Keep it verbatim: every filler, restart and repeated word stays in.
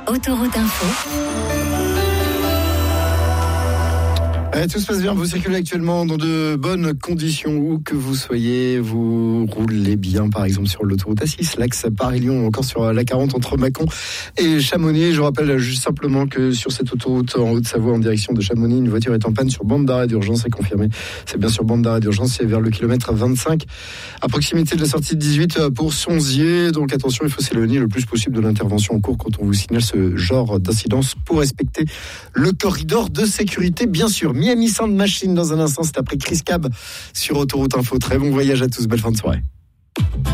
Autoroute Info. Allez, tout se passe bien, vous circulez actuellement dans de bonnes conditions, où que vous soyez, vous roulez bien par exemple sur l'autoroute A six, l'axe Paris-Lyon, ou encore sur la quarante entre Mâcon et Chamonix. Je rappelle juste simplement que sur cette autoroute en Haute-Savoie en direction de Chamonix, une voiture est en panne sur bande d'arrêt d'urgence, c'est confirmé. C'est bien sûr bande d'arrêt d'urgence, c'est vers le kilomètre vingt-cinq, à proximité de la sortie de dix-huit pour Sonzier. Donc attention, il faut s'éloigner le plus possible de l'intervention en cours quand on vous signale ce genre d'incidence pour respecter le corridor de sécurité, bien sûr. Miami Sound Machine dans un instant, c'est après Chris Cab sur Autoroute Info. Très bon voyage à tous, belle fin de soirée.